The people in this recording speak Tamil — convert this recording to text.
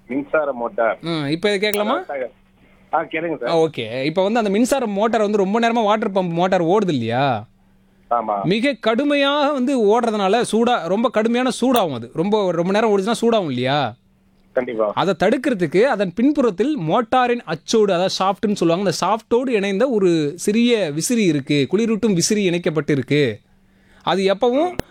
மின்சார மோட்டார். இப்போ இது கேட்கலாமா? கேளுங்க சார். ஓகே. இப்போ வந்து அந்த மின்சார மோட்டார் வந்து ரொம்ப நேரமாக வாட்டர் பம்ப் மோட்டார் ஓடுது இல்லையா? ஆமா. மிக கடுமையாக வந்து ஓடுறதுனால ரொம்ப கடுமையான சூடாகும். அது ரொம்ப ரொம்ப நேரம் ஓடிச்சுன்னா சூடாகும் இல்லையா? கண்டிப்பா. அதை தடுக்கிறதுக்கு அதன் பின்புறத்தில் மோட்டாரின் அச்சோடு, அதாவது ஷாஃப்ட்னு சொல்லுவாங்க, அந்த ஷாஃப்டோடு இணைந்த ஒரு சிறிய விசிறி இருக்கு, குளிரூட்டும் விசிறி இணைக்கப்பட்டு இருக்கு. அது எப்பவும்